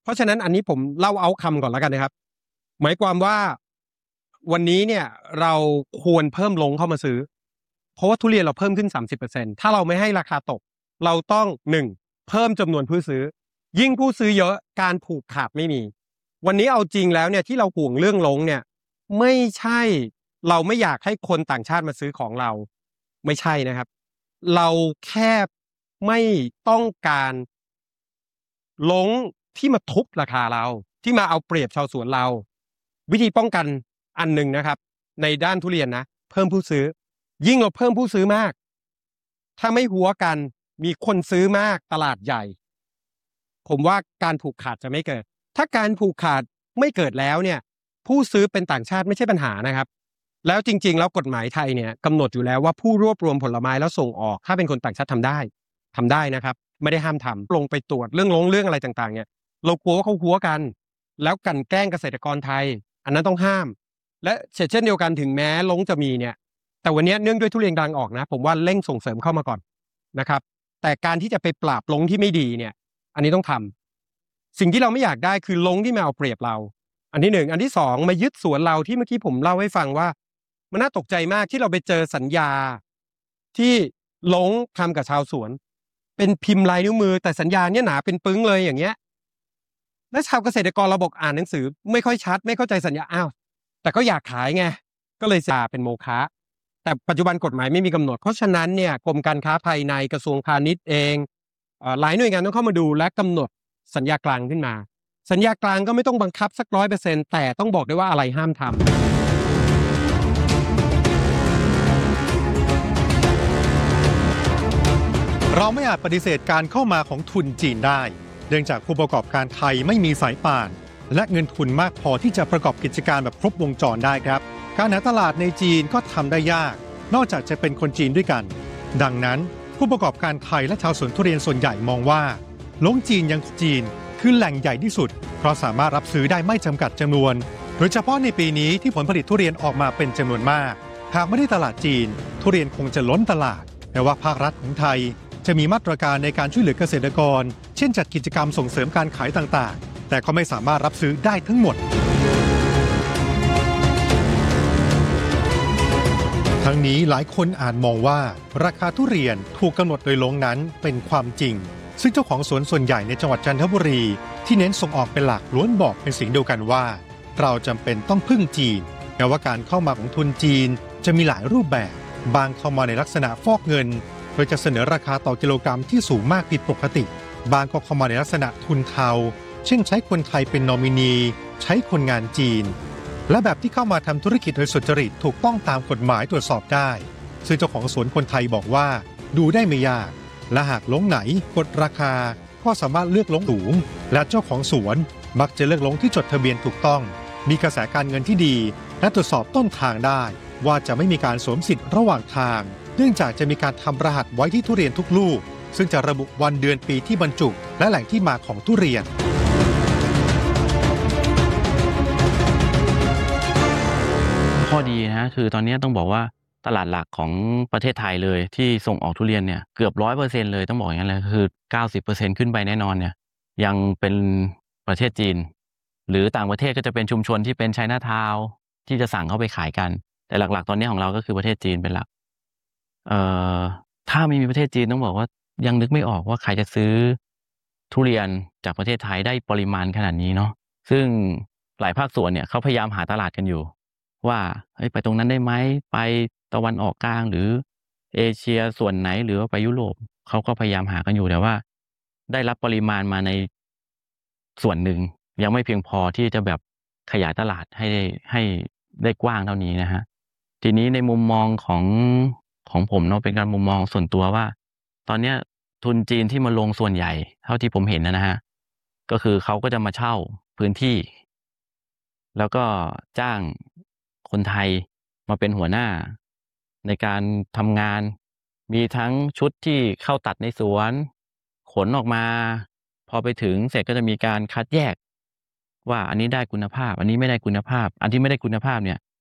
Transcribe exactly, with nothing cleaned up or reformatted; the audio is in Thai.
เพราะฉะนั้นอันนี้ผมเล่าเอาท์คัมก่อนแล้วกันนะครับหมายความว่าวันนี้เนี่ยเราควรเพิ่มลงเข้ามาซื้อเพราะว่าทุเรียนเราเพิ่มขึ้น สามสิบเปอร์เซ็นต์ ถ้าเราไม่ให้ราคาตกเราต้องหนึ่งเพิ่มจำนวนผู้ซื้อยิ่งผู้ซื้อเยอะการผูกขาดไม่มีวันนี้เอาจริงแล้วเนี่ยที่เราห่วงเรื่องลงเนี่ยไม่ใช่เราไม่อยากให้คนต่างชาติมาซื้อของเราไม่ใช่นะครับเราแค่ไม่ต้องการลงที่มาทุบราคาเราที่มาเอาเปรียบชาวสวนเราวิธีป้องกันอันหนึ่งนะครับในด้านทุเรียนนะเพิ่มผู้ซื้อยิ่งเราเพิ่มผู้ซื้อมากถ้าไม่หัวกันมีคนซื้อมากตลาดใหญ่ผมว่าการผูกขาดจะไม่เกิดถ้าการผูกขาดไม่เกิดแล้วเนี่ยผู้ซื้อเป็นต่างชาติไม่ใช่ปัญหานะครับแล้วจริงๆแล้วกฎหมายไทยเนี่ยกำหนดอยู่แล้วว่าผู้รวบรวมผลไม้แล้วส่งออกถ้าเป็นคนต่างชาติทำได้ทำได้นะครับไม่ได้ห้ามทำลงไปตรวจเรื่องลงเรื่องอะไรต่างๆเนี่ยเรากลัวว่าเขาหัวกันแล้วกันแกล้งเกษตรกรไทยอันนั้นต้องห้ามและเช่นเดียวกันถึงแม้ลงจะมีเนี่ยแต่วันนี้เนื่องด้วยทุเรียนกำลังออกนะผมว่าเร่งส่งเสริมเข้ามาก่อนนะครับแต่การที่จะไปปราบลงที่ไม่ดีเนี่ยอันนี้ต้องทำสิ่งที่เราไม่อยากได้คือลงที่มาเอาเปรียบเราอันที่หนึ่งอันที่สองมายึดสวนเราที่เมื่อกี้ผมเล่าให้ฟังว่ามันน่าตกใจมากที่เราไปเจอสัญญาที่ลงทำกับชาวสวนเป็นพิมพ์ลายนิ้วมือแต่สัญญาเนี่ยหนาเป็นปึ้งเลยอย่างเงี้ยและชาวเกษตรกรเราบอกอ่านหนังสือไม่ค่อยชัดไม่เข้าใจสัญญาอ้าวแต่ก็อยากขายไงก็เลยจ่าเป็นโมฆะแต่ปัจจุบันกฎหมายไม่มีกำหนดเพราะฉะนั้นเนี่ยกรมการค้าภายในกระทรวงพาณิชย์เองหลายหน่วยงานต้องเข้ามาดูและกำหนดสัญญากลางขึ้นมาสัญญากลางก็ไม่ต้องบังคับสักร้อยเปอร์เซ็นต์แต่ต้องบอกได้ว่าอะไรห้ามทำเราไม่อาจปฏิเสธการเข้ามาของทุนจีนได้เนื่องจากผู้ประกอบการไทยไม่มีสายป่านและเงินทุนมากพอที่จะประกอบกิจการแบบครบวงจรได้ครับการหาตลาดในจีนก็ทำได้ยากนอกจากจะเป็นคนจีนด้วยกันดังนั้นผู้ประกอบการไทยและชาวสวนทุเรียนส่วนใหญ่มองว่าลงจีนยังจีนคือแหล่งใหญ่ที่สุดเพราะสามารถรับซื้อได้ไม่จำกัดจำนวนโดยเฉพาะในปีนี้ที่ผลผลิตทุเรียนออกมาเป็นจำนวนมากหากไม่ได้ตลาดจีนทุเรียนคงจะล้นตลาดแต่ว่าภาครัฐของไทยจะมีมาตรการในการช่วยเหลือเกษตรกรเช่นจัดกิจกรรมส่งเสริมการขายต่างๆแต่ก็ไม่สามารถรับซื้อได้ทั้งหมดทั้งนี้หลายคนอาจมองว่าราคาทุเรียนถูกกำหนดโดยลงนั้นเป็นความจริงซึ่งเจ้าของสวนส่วนใหญ่ในจังหวัดจันทบุรีที่เน้นส่งออกเป็นหลักล้วนบอกเป็นเสียงเดียวกันว่าเราจำเป็นต้องพึ่งจีนแม้ว่าการเข้ามาของทุนจีนจะมีหลายรูปแบบบางเข้ามาในลักษณะฟอกเงินโดยจะเสนอราคาต่อกิโลกรัมที่สูงมากผิดปกติบางก็เข้ามาในลักษณะทุนเทาเช่นใช้คนไทยเป็นนอมินีใช้คนงานจีนและแบบที่เข้ามาทำธุรกิจโดยสุจริตถูกต้องตามกฎหมายตรวจสอบได้ซึ่งเจ้าของสวนคนไทยบอกว่าดูได้ไม่ยากและหากลงไหนกดราคาก็สามารถเลือกลงสูงและเจ้าของสวนมักจะเลือกลงที่จดทะเบียนถูกต้องมีกระแสการเงินที่ดีและตรวจสอบต้นทางได้ว่าจะไม่มีการสวมสิทธิ์ระหว่างทางเนื่องจากจะมีการทำรหัสไว้ที่ทุเรียนทุกลูกซึ่งจะระบุวันเดือนปีที่บรรจุและแหล่งที่มาของทุเรียนข้อดีนะคือตอนนี้ต้องบอกว่าตลาดหลักของประเทศไทยเลยที่ส่งออกทุเรียนเนี่ยเกือบ ร้อยเปอร์เซ็นต์ เลยต้องบอกอย่างนั้นเลยคือ เก้าสิบเปอร์เซ็นต์ ขึ้นไปแน่นอนเนี่ยยังเป็นประเทศจีนหรือต่างประเทศก็จะเป็นชุมชนที่เป็นไชน่าทาวน์ที่จะสั่งเข้าไปขายกันแต่หลักๆตอนนี้ของเราก็คือประเทศจีนเป็นหลักเอ่อถ้าไม่มีประเทศจีนต้องบอกว่ายังนึกไม่ออกว่าใครจะซื้อทุเรียนจากประเทศไทยได้ปริมาณขนาดนี้เนาะซึ่งหลายภาคส่วนเนี่ยเขาพยายามหาตลาดกันอยู่ว่าเฮ้ยไปตรงนั้นได้ไหมไปตะวันออกกลางหรือเอเชียส่วนไหนหรือว่าไปยุโรปเขาก็พยายามหากันอยู่แต่ว่าได้รับปริมาณมาในส่วนหนึ่งยังไม่เพียงพอที่จะแบบขยายตลาดให้ให้ได้กว้างเท่านี้นะฮะทีนี้ในมุมมองของของผมเนาะเป็นการมุมมองส่วนตัวว่าตอนนี้ทุนจีนที่มาลงส่วนใหญ่เท่าที่ผมเห็นนะฮะก็คือเขาก็จะมาเช่าพื้นที่แล้วก็จ้างคนไทยมาเป็นหัวหน้าในการทำงานมีทั้งชุดที่เข้าตัดในสวนขนออกมาพอไปถึงเสร็จก็จะมีการคัดแยกว่าอันนี้ได้คุณภาพอันนี้ไม่ได้คุณภาพอันที่ไม่ได้คุณภาพเนี่ย